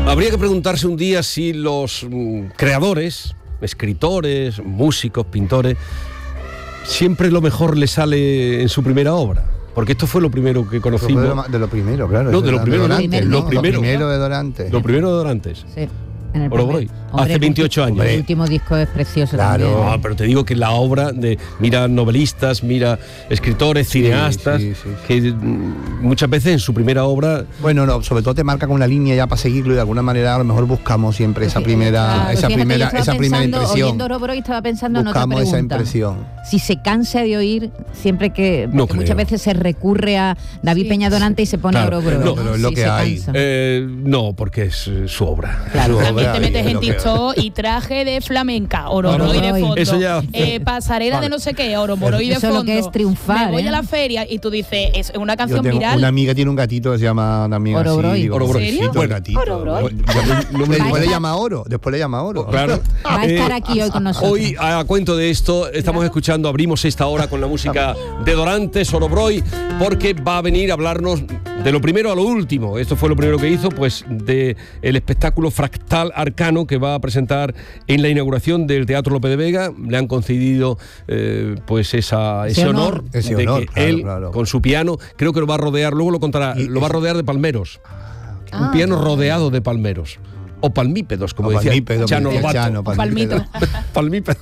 Habría que preguntarse un día si los creadores, escritores, músicos, pintores, siempre lo mejor les sale en su primera obra. Porque esto fue lo primero que conocimos. De lo primero, claro. No, de lo primero, Lo primero de Dorantes. Lo primero de Dorantes. Sí. Orobroy, hace 28 años. El último disco es precioso. Claro. También. No, pero te digo que la obra de... Mira novelistas, mira escritores, cineastas, sí. que muchas veces en su primera obra... Bueno, no, sobre todo te marca con una línea ya para seguirlo y de alguna manera a lo mejor buscamos siempre esa primera impresión. Oyendo Orobroy estaba pensando en otra Buscamos pregunta. esa impresión. Si se cansa de oír siempre que... No Muchas creo. veces se recurre a David Peña Dorante y se pone Claro, Orobroy. no, pero es lo Sí, que se hay. cansa. No, porque es su obra. Claro. Su También obra te y metes es en lo que- TikTok y traje de flamenca, Orobroy de Orobroy. fondo, Eso ya- pasarela de no sé qué, Orobroy de Eso es fondo. lo que es triunfar, Me voy ¿eh? a la feria y tú dices, es una Yo canción tengo viral. una amiga tiene un gatito que se llama también Orobroy. así. Digo, Orobroy. ¿En serio? pobrecito el gatito. Orobroy. Después le llama Oro. Después le llama Oro. Claro. Va a estar aquí hoy con nosotros. Hoy, a cuento de esto, estamos escuchando, abrimos esta hora con la música de Dorantes, Orobroy, porque va a venir a hablarnos de lo primero a lo último. Esto fue lo primero que hizo, pues, de el espectáculo Fractal Arcano que va a presentar en la inauguración del Teatro Lope de Vega. Le han concedido, pues, ese honor Ese de honor, que claro, él, claro. con su piano, creo que lo va a rodear, luego lo contará, lo va a rodear de palmeros. Un piano rodeado de palmeros. O palmípedos, como O decía palmípedo, Chano como decía Lobato. Chano, Palmito. Palmípedo.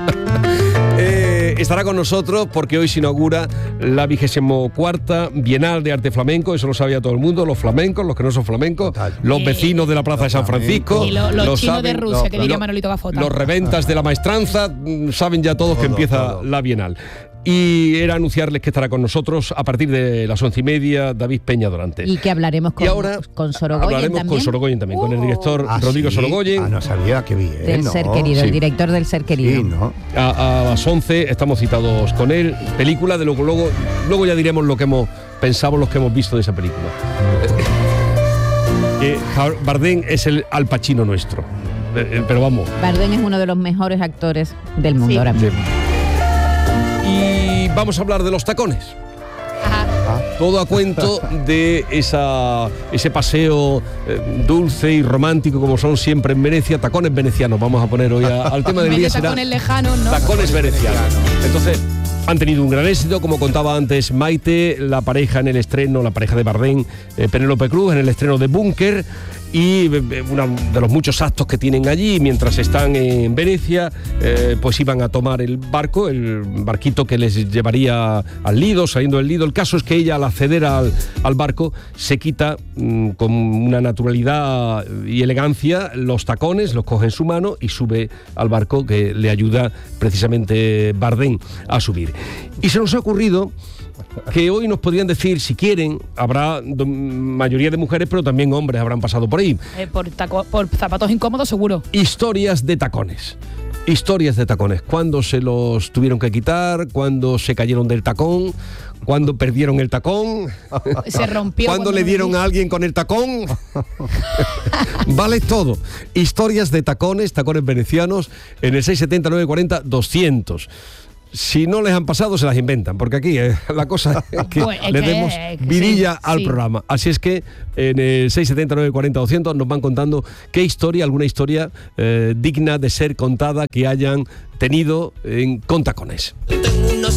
Estará con nosotros porque hoy se inaugura la 24ª Bienal de Arte Flamenco. Eso lo sabía todo el mundo, los flamencos, los que no son flamencos, Total. los vecinos de la Plaza de San Francisco, Y los lo chinos de saben, Rusia, que diría Manolito Gafota. los reventas de la maestranza, saben ya todos que Todo, empieza todo. la Bienal. Y era anunciarles que estará con nosotros a partir de las 11:30 David Peña Dorante. Y que hablaremos con, Y ahora con Sorogoyen hablaremos también. con Sorogoyen también, con el director Rodrigo ¿sí? Sorogoyen. No sabía, qué bien. Del ¿no? Ser Querido, Sí. el director del Ser Querido. Sí, ¿no? A las 11 estamos citados con él. Película de luego ya diremos lo que pensamos los que hemos visto de esa película. Bardem es el Al Pacino nuestro. Pero vamos. Bardem es uno de los mejores actores del mundo Sí. ahora mismo. Y vamos a hablar de los tacones. Ajá. Todo a cuento de ese paseo dulce y romántico como son siempre en Venecia. Tacones venecianos. Vamos a poner hoy al tema del En vez día de será tacones lejanos, ¿no? tacones venecianos. Entonces, han tenido un gran éxito, como contaba antes Maite, la pareja en el estreno, la pareja de Bardem, Penélope Cruz, en el estreno de Búnker, y uno de los muchos actos que tienen allí, mientras están en Venecia, pues iban a tomar el barquito que les llevaría al Lido, saliendo del Lido. El caso es que ella, al acceder al barco, se quita con una naturalidad y elegancia los tacones, los coge en su mano y sube al barco, que le ayuda precisamente Bardem a subir. Y se nos ha ocurrido que hoy nos podrían decir, si quieren, habrá mayoría de mujeres, pero también hombres habrán pasado por ahí. Por zapatos incómodos, seguro. Historias de tacones. Historias de tacones. Cuándo se los tuvieron que quitar, cuándo se cayeron del tacón, cuándo perdieron el tacón, Se rompió. cuándo le dieron a alguien con el tacón. Vale todo. Historias de tacones venecianos en el 670-940-200. Si no les han pasado, se las inventan, porque aquí la cosa es que Pues es le que- demos sí, vidilla al sí. programa. Así es que en el 670-940-200 nos van contando alguna historia digna de ser contada que hayan tenido con tacones. Tengo unos